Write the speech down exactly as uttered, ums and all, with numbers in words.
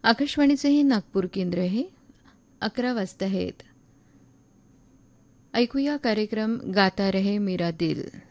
आकाशवाणीचे हे नागपूर केंद्र आहे. अकरा वाजता आहेत. ऐकूया कार्यक्रम गाता रहे मेरा दिल.